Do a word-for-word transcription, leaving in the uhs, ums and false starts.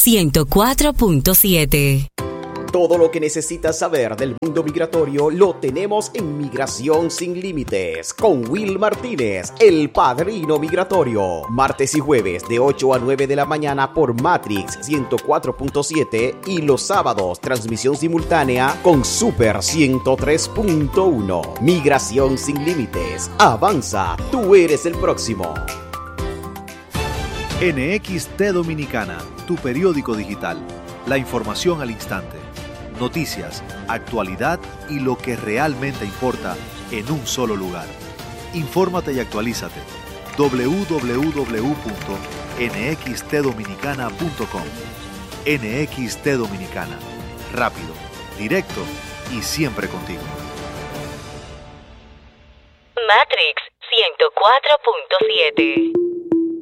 ciento cuatro punto siete. Todo lo que necesitas saber del mundo migratorio lo tenemos en Migración Sin Límites con Will Martínez, el padrino migratorio. Martes y jueves de ocho a nueve de la mañana por Matrix ciento cuatro punto siete y los sábados transmisión simultánea con Super ciento tres punto uno. Migración Sin Límites. Avanza, tú eres el próximo. N X T Dominicana, tu periódico digital. La información al instante. Noticias, actualidad y lo que realmente importa en un solo lugar. Infórmate y actualízate. doble u doble u doble u punto n x t dominicana punto com. N X T Dominicana. Rápido, directo y siempre contigo. Matrix ciento cuatro punto siete.